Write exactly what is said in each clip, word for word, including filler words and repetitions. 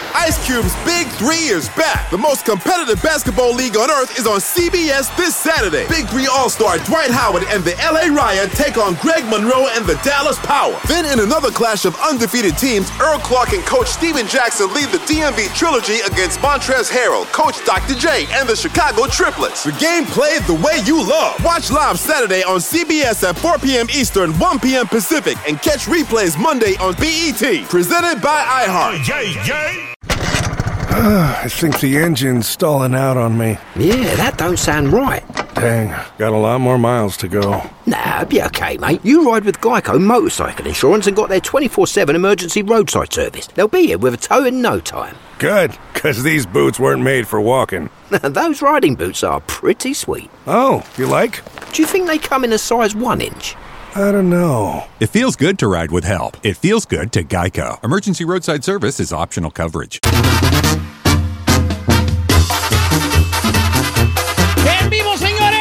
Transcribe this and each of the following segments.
Ice Cube's Big Three is back. The most competitive basketball league on earth is on C B S this Saturday. Big Three All-Star Dwight Howard and the L A Riot take on Greg Monroe and the Dallas Power. Then in another clash of undefeated teams, Earl Clark and Coach Steven Jackson lead the D M V Trilogy against Montrezl Harrell, Coach Doctor J, and the Chicago Triplets. The game played the way you love. Watch live Saturday on C B S at four p.m. Eastern, one p.m. Pacific, and catch replays Monday on B E T. Presented by iHeart. Jay, Jay. I think the engine's stalling out on me. Yeah, that don't sound right. Dang, got a lot more miles to go. Nah, be okay, mate. You ride with Geico Motorcycle Insurance and got their twenty-four seven emergency roadside service. They'll be here with a tow in no time. Good, because these boots weren't made for walking. Those riding boots are pretty sweet. Oh, you like? Do you think they come in a size one inch? I don't know. It feels good to ride with help. It feels good to Geico. Emergency roadside service is optional coverage. ¡En vivo, señores!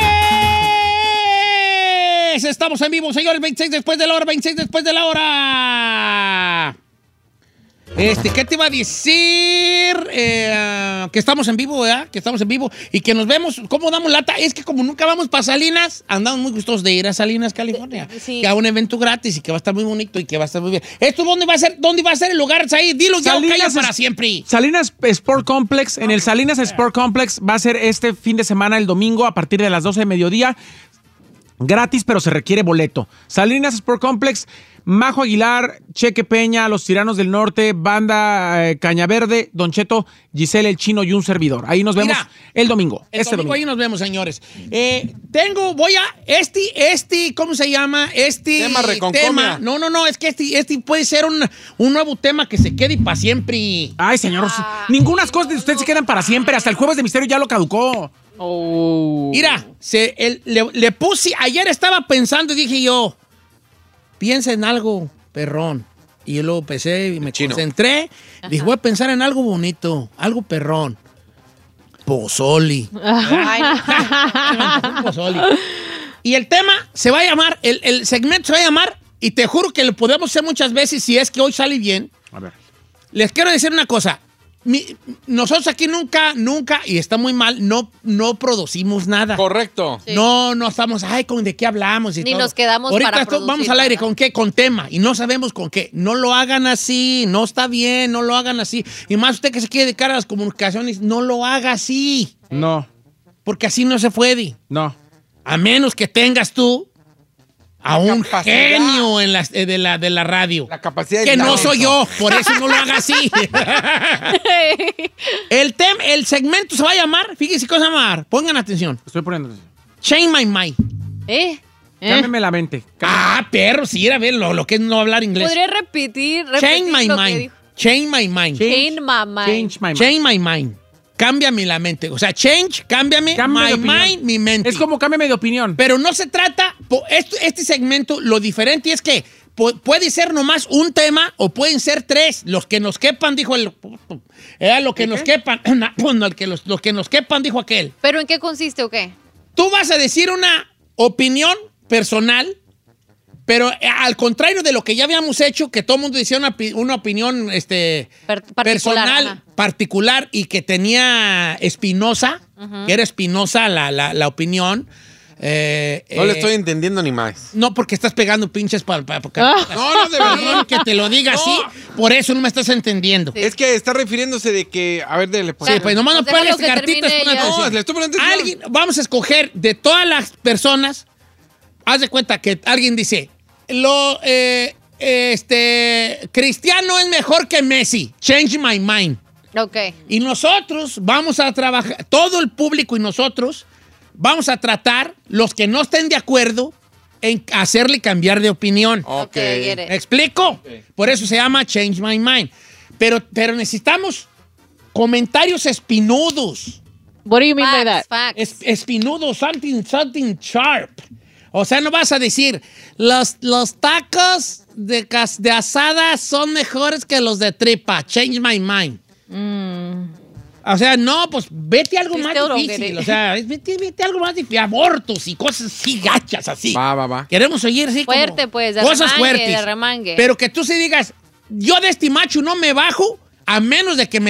Estamos en vivo, señores. veintiséis después de la hora, veintiséis después de la hora. Este, ¿qué te iba a decir? Eh, que estamos en vivo, ¿verdad? Que estamos en vivo y que nos vemos. ¿Cómo damos lata? Es que como nunca vamos para Salinas, andamos muy gustosos de ir a Salinas, California. Sí. Que a un evento gratis y que va a estar muy bonito y que va a estar muy bien. ¿Esto dónde va a ser? ¿Dónde va a ser el lugar, ahí? Dilo ya, calla para siempre. Salinas Sport Complex. En el Salinas Sport Complex va a ser este fin de semana, el domingo, a partir de las doce de mediodía. Gratis, pero se requiere boleto. Salinas Sport Complex, Majo Aguilar, Cheque Peña, Los Tiranos del Norte, Banda eh, Cañaverde, Don Cheto, Giselle el Chino y un servidor. Ahí nos vemos. Mira, el domingo. El este domingo, domingo ahí nos vemos, señores. Eh, tengo, voy a, este, este, ¿cómo se llama? Este tema reconcomia. tema. No, no, no, es que este, este puede ser un, un nuevo tema que se quede para siempre. Ay, señor, ah, ningunas cosas de ustedes se quedan para siempre. Hasta el Jueves de Misterio ya lo caducó. Oh. Mira, se, el, le, le puse, ayer estaba pensando y dije yo, piensa en algo, perrón. Y yo luego pensé y me Chino. concentré. Ajá. Dije, voy a pensar en algo bonito, algo perrón. Pozoli. Pozoli. Y el tema se va a llamar, el, el segmento se va a llamar, y te juro que lo podemos hacer muchas veces si es que hoy sale bien. A ver. Les quiero decir una cosa. Mi, nosotros aquí nunca, nunca, y está muy mal, no, no producimos nada. Correcto. Sí. No, no estamos, ay, ¿con de qué hablamos? Y Ni todo. nos quedamos Ahorita para esto, vamos al aire, ¿con qué? Con tema, y no sabemos con qué. No lo hagan así, no está bien, no lo hagan así. Y más usted que se quiere dedicar a las comunicaciones, no lo haga así. No. Porque así no se puede. No. A menos que tengas tú a la un capacidad. genio en la, de, la, de la radio. La capacidad que de no talento. soy yo, por eso no lo haga así. el, tem, el segmento se va a llamar, fíjense cómo se va a llamar, pongan atención. Estoy poniendo atención. Change my mind. ¿Eh? ¿Eh? Cámbiame la mente. Cámbiame. Ah, perro, sí, a ver lo, lo que es no hablar inglés. ¿Podría repetir? repetir Change my lo que mind. dijo? Change my mind. Change my mind. Change my mind. Change my mind. Cámbiame la mente. O sea, change, cámbiame, Cámbiame my de opinión. mind, mi mente. Es como cámbiame de opinión. Pero no se trata, po- este, este segmento, lo diferente es que po- puede ser nomás un tema o pueden ser tres. Los que nos quepan, dijo el... Era lo que nos quepan. No, el que los, los que nos quepan, dijo aquel. ¿Pero en qué consiste o qué? Tú vas a decir una opinión personal, pero al contrario de lo que ya habíamos hecho, que todo el mundo decía una, una opinión este, Per- particular, personal, ajá. particular y que tenía espinosa, Ujú. que era espinosa la, la, la opinión. Eh, No le eh, estoy entendiendo ni más. No, porque estás pegando pinches para... Pa, pa, Ah. No, no, de verdad. Perdón que te lo diga No. así, por eso no me estás entendiendo. Sí. Es que está refiriéndose de que... A ver, dele. Sí, pues nomás no Pues déjalo pongas que cartitas, termine pon ya. atención. No, le estoy poniendo atención. Alguien, vamos a escoger de todas las personas, haz de cuenta que alguien dice, lo, eh, este, Cristiano es mejor que Messi, change my mind. Ok. Y nosotros vamos a trabajar, todo el público y nosotros vamos a tratar, los que no estén de acuerdo, en hacerle cambiar de opinión. Ok, get it. ¿Me explico? Por eso se llama Change My Mind. Pero, pero necesitamos comentarios espinudos. What do you mean by that? Facts, facts. Es, espinudos, something, something sharp. O sea, no vas a decir, los, los tacos de, cas- de asada son mejores que los de tripa. Change my mind. O sea, no, pues vete a algo I más still don't get difícil. it. O sea, vete, vete a algo más difícil. Abortos y cosas así gachas, así. Va, va, va. Queremos oír así como Fuerte, pues, de cosas remangue, fuertes. de remangue. Pero que tú sí digas, yo de este macho no me bajo a menos de que me